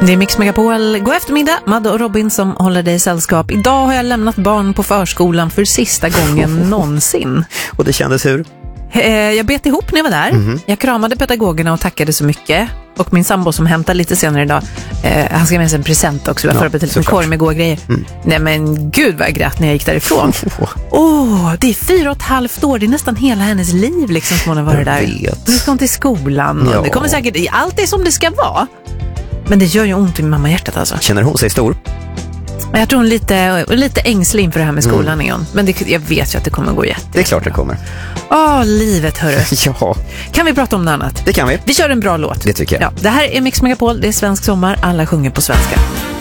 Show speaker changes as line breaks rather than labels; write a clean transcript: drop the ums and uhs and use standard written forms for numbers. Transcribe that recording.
Det är Mix Megapol. God eftermiddag, Madde och Robin som håller dig i sällskap. Idag har jag lämnat barn på förskolan för sista gången någonsin.
Och det kändes hur?
Jag bet ihop när jag var där. Jag kramade pedagogerna och tackade så mycket. Och min sambo som hämtar lite senare idag, han ska med sig en present också. Jag förberett lite korg med goda grejer. Nej men gud vad jag grät när jag gick därifrån. Det är 4,5 år. Det är nästan hela hennes liv liksom som hon har varit där. Nu ska hon till skolan. Och det kommer säkert, allt är som det ska vara. Men det gör ju ont i mamma hjärtat alltså.
Känner hon sig stor?
Jag tror hon är lite ängslig inför det här med skolan igen. Men jag vet ju att det kommer gå jätte.
Det är klart det kommer.
Livet hörru.
Ja.
Kan vi prata om något annat?
Det kan vi.
Vi kör en bra låt.
Det tycker jag.
Ja, det här är Mix Megapol, det är svensk sommar. Alla sjunger på svenska.